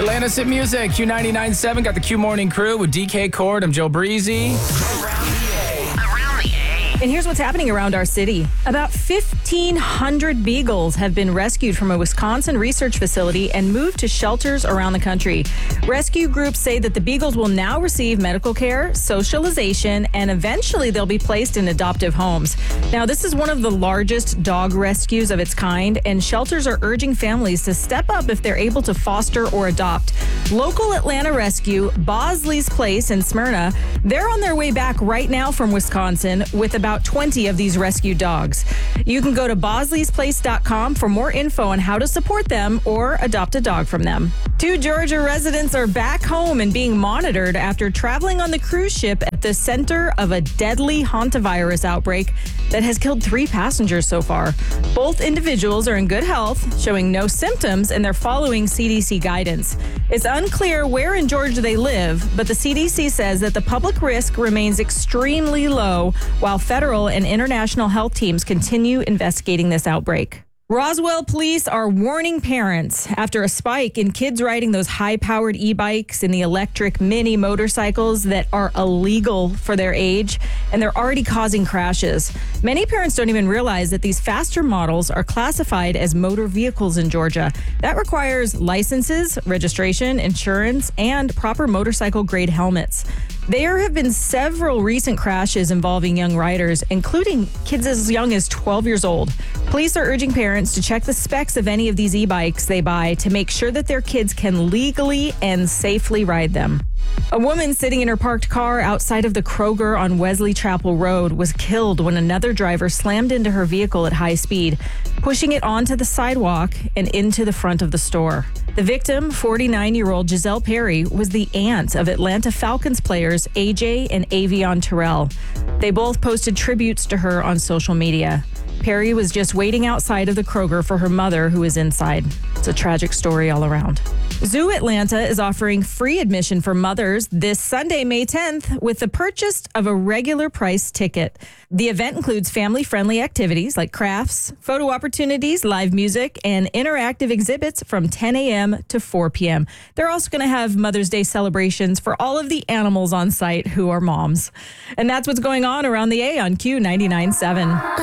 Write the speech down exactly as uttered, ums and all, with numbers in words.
Atlantis Hit Music, Q ninety-nine point seven. Got the Q Morning Crew with D K Cord. I'm Joe Breezy. And here's what's happening around our city. About fifteen hundred beagles have been rescued from a Wisconsin research facility and moved to shelters around the country. Rescue groups say that the beagles will now receive medical care, socialization, and eventually they'll be placed in adoptive homes. Now, this is one of the largest dog rescues of its kind, and shelters are urging families to step up if they're able to foster or adopt. Local Atlanta rescue, Bosley's Place in Smyrna, they're on their way back right now from Wisconsin with about twenty of these rescued dogs. You can go to bosleys place dot com for more info on how to support them or adopt a dog from them. Two Georgia residents are back home and being monitored after traveling on the cruise ship at the center of a deadly hantavirus outbreak that has killed three passengers so far. Both individuals are in good health, showing no symptoms, and they're following C D C guidance. It's unclear where in Georgia they live, but the C D C says that the public risk remains extremely low while federal and international health teams continue investigating this outbreak. Roswell police are warning parents after a spike in kids riding those high-powered e-bikes and the electric mini motorcycles that are illegal for their age, and they're already causing crashes. Many parents don't even realize that these faster models are classified as motor vehicles in Georgia. That requires licenses, registration, insurance, and proper motorcycle-grade helmets. There have been several recent crashes involving young riders, including kids as young as twelve years old. Police are urging parents to check the specs of any of these e-bikes they buy to make sure that their kids can legally and safely ride them. A woman sitting in her parked car outside of the Kroger on Wesley Chapel Road was killed when another driver slammed into her vehicle at high speed, pushing it onto the sidewalk and into the front of the store. The victim, forty-nine-year-old Giselle Perry, was the aunt of Atlanta Falcons players A J and Avion Terrell. They both posted tributes to her on social media. Perry was just waiting outside of the Kroger for her mother, who is inside. It's a tragic story all around. Zoo Atlanta is offering free admission for mothers this Sunday, May tenth, with the purchase of a regular price ticket. The event includes family-friendly activities like crafts, photo opportunities, live music, and interactive exhibits from ten a.m. to four p.m. They're also going to have Mother's Day celebrations for all of the animals on site who are moms. And that's what's going on around the A on Q ninety-nine point seven.